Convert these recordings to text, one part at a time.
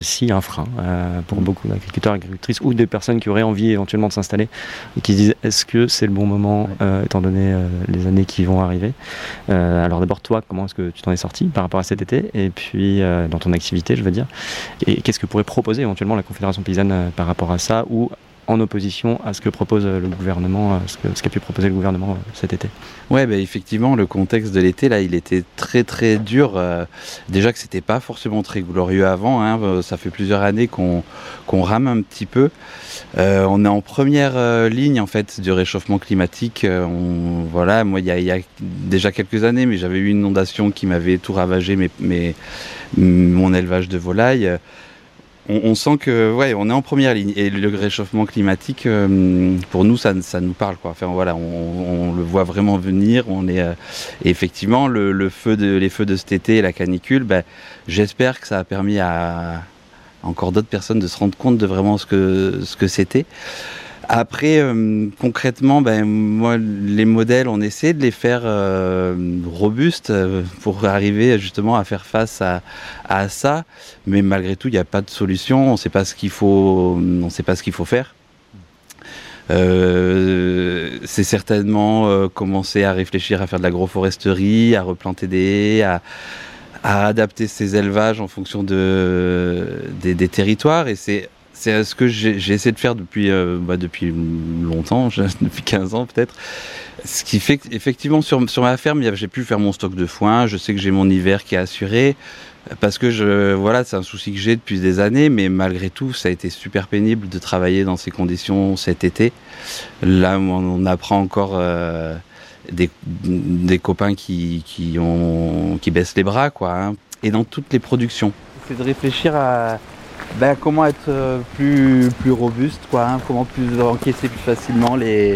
aussi un frein pour beaucoup d'agriculteurs et agricultrices ou des personnes qui auraient envie éventuellement de s'installer et qui se disent est-ce que c'est le bon moment étant donné les années qui vont arriver. Alors d'abord toi, comment est-ce que tu t'en es sorti par rapport à cet été et puis dans ton activité je veux dire, et qu'est-ce que pourrait proposer éventuellement la Confédération Paysanne par rapport à ça ou en opposition à ce que propose le gouvernement, ce qu'a pu proposer le gouvernement cet été. Ouais, effectivement, le contexte de l'été, là, il était très très dur. Déjà que c'était pas forcément très glorieux avant, hein, ça fait plusieurs années qu'on rame un petit peu. On est en première ligne en fait du réchauffement climatique. Voilà, moi, il y a déjà quelques années, mais j'avais eu une inondation qui m'avait tout ravagé, mon élevage de volailles. On sent que on est en première ligne et le réchauffement climatique pour nous ça nous parle quoi. Enfin voilà, on le voit vraiment venir. Et effectivement les feux de cet été et la canicule, j'espère que ça a permis à encore d'autres personnes de se rendre compte de vraiment ce que c'était. Après, concrètement, moi, les modèles, on essaie de les faire robustes pour arriver justement à faire face à ça. Mais malgré tout, il n'y a pas de solution. On ne sait pas ce qu'il faut faire. C'est certainement commencer à réfléchir à faire de l'agroforesterie, à replanter des haies, à adapter ses élevages en fonction des territoires. Et c'est ce que j'ai essayé de faire depuis longtemps, depuis 15 ans peut-être. Ce qui fait qu'effectivement sur ma ferme, j'ai pu faire mon stock de foin, je sais que j'ai mon hiver qui est assuré, parce que c'est un souci que j'ai depuis des années, mais malgré tout, ça a été super pénible de travailler dans ces conditions cet été. Là, on apprend encore des copains qui baissent les bras, quoi, hein, et dans toutes les productions. C'est de réfléchir à comment être plus robuste, quoi, hein, comment encaisser plus facilement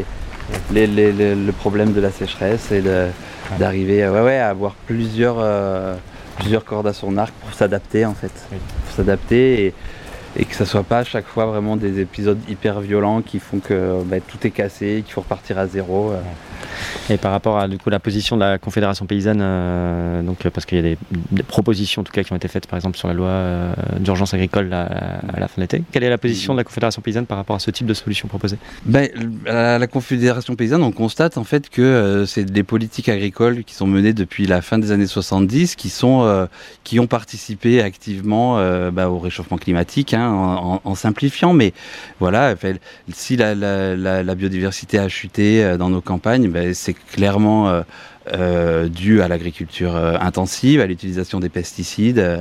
le problème de la sécheresse et d'arriver à avoir plusieurs cordes à son arc pour s'adapter en fait. Oui. Pour s'adapter et que ça soit pas à chaque fois vraiment des épisodes hyper violents qui font que tout est cassé, qu'il faut repartir à zéro. Et par rapport à la position de la Confédération Paysanne, parce qu'il y a des propositions en tout cas qui ont été faites par exemple sur la loi d'urgence agricole à la fin de l'été. Quelle est la position de la Confédération Paysanne par rapport à ce type de solution proposée ? À la Confédération Paysanne, on constate en fait que c'est des politiques agricoles qui sont menées depuis la fin des années 70 qui ont participé activement au réchauffement climatique, hein, en simplifiant, mais voilà, si la biodiversité a chuté dans nos campagnes, c'est clairement dû à l'agriculture intensive, à l'utilisation des pesticides,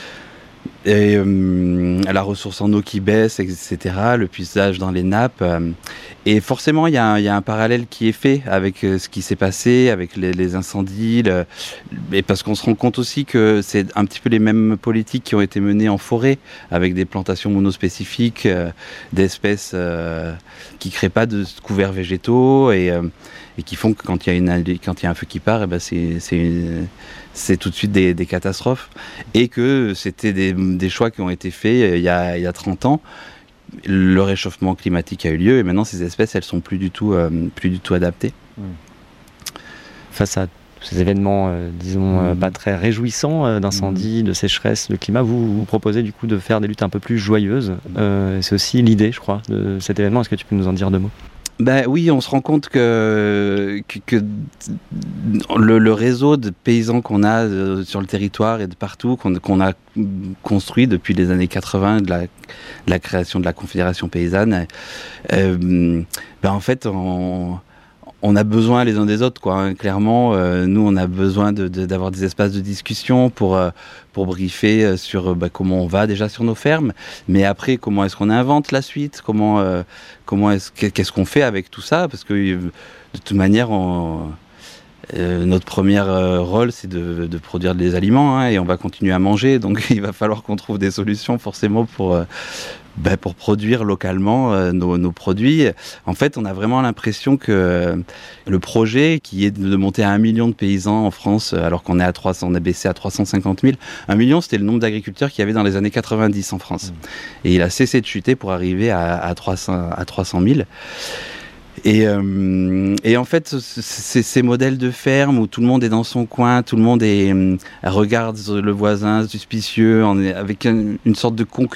et à la ressource en eau qui baisse, etc., le puisage dans les nappes. Et forcément, il y a un parallèle qui est fait avec ce qui s'est passé, avec les incendies, et parce qu'on se rend compte aussi que c'est un petit peu les mêmes politiques qui ont été menées en forêt, avec des plantations monospécifiques, d'espèces qui ne créent pas de couverts végétaux, et qui font que quand il y a un feu qui part, c'est tout de suite des catastrophes. Et que c'était des choix qui ont été faits il y a 30 ans. Le réchauffement climatique a eu lieu et maintenant ces espèces, elles sont plus du tout adaptées. Face à ces événements, pas très réjouissants d'incendie, de sécheresse, de climat, vous proposez du coup de faire des luttes un peu plus joyeuses. C'est aussi l'idée, je crois, de cet événement. Est-ce que tu peux nous en dire deux mots ? Oui, on se rend compte que le réseau de paysans qu'on a sur le territoire et de partout, qu'on a construit depuis les années 80, de la création de la Confédération Paysanne, en fait, on a besoin les uns des autres, quoi, hein. Clairement, nous, on a besoin d'avoir des espaces de discussion pour briefer sur comment on va déjà sur nos fermes, mais après, comment est-ce qu'on invente la suite, qu'est-ce qu'on fait avec tout ça, parce que de toute manière, notre premier rôle, c'est de produire des aliments, hein, et on va continuer à manger, donc il va falloir qu'on trouve des solutions forcément pour produire localement nos produits. En fait, on a vraiment l'impression que le projet qui est de monter à 1 million de paysans en France, alors qu'on est on a baissé à 350 000. 1 million, c'était le nombre d'agriculteurs qu'il y avait dans les années 90 en France. Et il a cessé de chuter pour arriver à 300 000. Et en fait, ces modèles de ferme où tout le monde est dans son coin, tout le monde regarde le voisin suspicieux, avec une sorte de concurrence